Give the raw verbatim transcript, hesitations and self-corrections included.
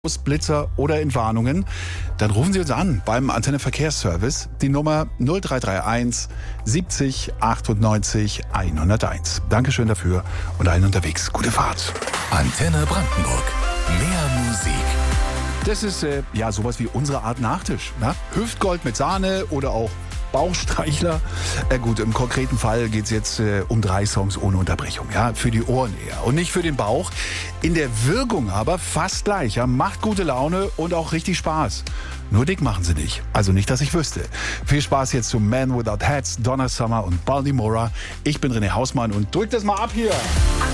Blitzer oder Entwarnungen, dann rufen Sie uns an beim Antenne Verkehrsservice. Die Nummer null drei drei eins siebzig achtundneunzig hunderteins. Dankeschön dafür und allen unterwegs. Gute Fahrt. Antenne Brandenburg. Mehr Musik. Das ist äh, ja sowas wie unsere Art Nachtisch. Ne? Hüftgold mit Sahne oder auch Bauchstreichler. Äh, gut, im konkreten Fall geht es jetzt äh, um drei Songs ohne Unterbrechung. Ja, für die Ohren eher und nicht für den Bauch. In der Wirkung aber fast gleich. Ja, macht gute Laune und auch richtig Spaß. Nur dick machen sie nicht. Also nicht, dass ich wüsste. Viel Spaß jetzt zu Man Without Hats, Donna Summer und Baltimora. Ich bin René Hausmann und drückt das mal ab hier.